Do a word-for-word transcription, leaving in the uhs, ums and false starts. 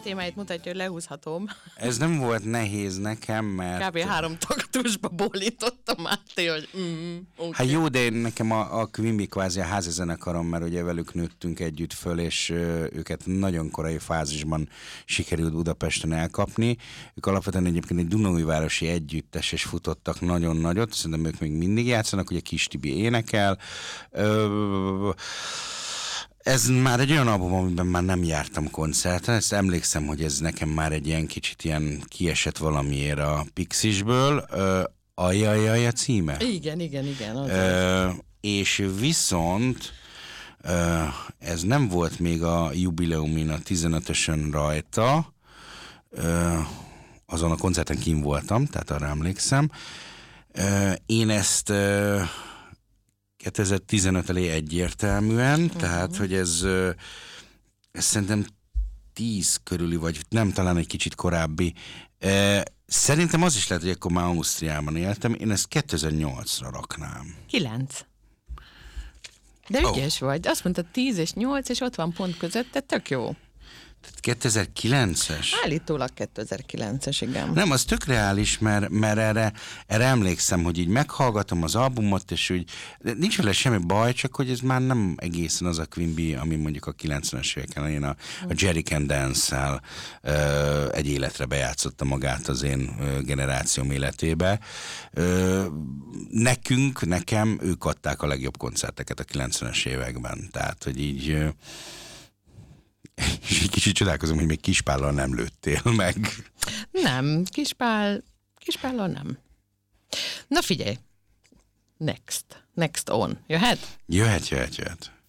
témáit mutatja, hogy lehúzhatom. Ez nem volt nehéz nekem, mert... Kb. három taktusba bólítottam Máté, hogy mm, okay. Hát jó, de nekem a, a Quimby kvázi a házi zenekarom, mert ugye velük nőttünk együtt föl, és ö, őket nagyon korai fázisban sikerült Budapesten elkapni. Ők alapvetően egyébként egy Dunaújvárosi együttes, és futottak nagyon nagyot, szerintem ők még mindig játszanak, ugye Kis Tibi énekel. Ö, Ez már egy olyan album, amiben már nem jártam koncerten, ezt emlékszem, hogy ez nekem már egy ilyen kicsit ilyen kiesett valamiért a Pixisből. Ajajaj a címe? Igen, igen, igen. Ö, és viszont ö, ez nem volt még a jubileumin a tizenötösön rajta, ö, azon a koncerten kim voltam, tehát arra emlékszem. Ö, én ezt... Ö, kétezer-tizenöt elé egyértelműen, uh-huh. tehát, hogy ez, ez szerintem tíz körüli, vagy nem, talán egy kicsit korábbi. Szerintem az is lehet, hogy akkor már Ausztriában éltem, én ezt kétezer-nyolcra raknám. Kilenc. De ügyes oh. vagy. Azt mondtad tíz és nyolc, és ott van pont között, tehát tök jó. kétezer-kilences? Állítólag kétezer-kilences, igen. Nem, az tök reális, mert, mert erre, erre emlékszem, hogy így meghallgatom az albumot, és úgy nincs vele semmi baj, csak hogy ez már nem egészen az a Quimby, ami mondjuk a kilencvenes évek elején a, a Jerry Can Dance-szel ö, egy életre bejátszotta magát az én ö, generációm életébe. Ö, nekünk, nekem ők adták a legjobb koncerteket a kilencvenes években, tehát, hogy így... Ö, és egy kicsit csodálkozom, hogy még Kispállal nem lőttél meg. Nem, Kispál, Kispállal nem. Na figyelj, next, next on. Jöhet? Jöhet, jöhet, jöhet.